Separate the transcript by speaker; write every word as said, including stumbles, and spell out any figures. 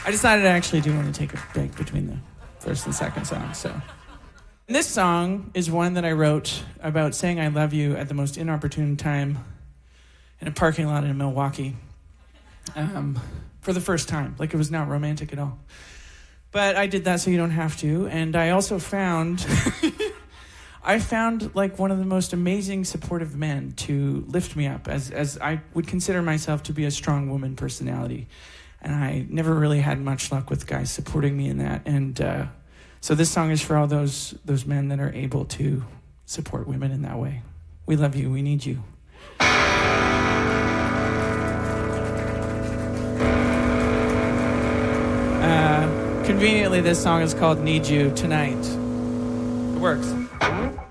Speaker 1: I decided I actually do want to take a break between the first and second song, so. And this song is one that I wrote about saying I love you at the most inopportune time in a parking lot in Milwaukee um, for the first time. Like, it was not romantic at all. But I did that so you don't have to. And I also found, I found like one of the most amazing supportive men to lift me up, as as I would consider myself to be a strong woman personality. And I never really had much luck with guys supporting me in that. And uh, so this song is for all those those men that are able to support women in that way. We love you. We need you. Uh, conveniently, this song is called Need You Tonight. It works.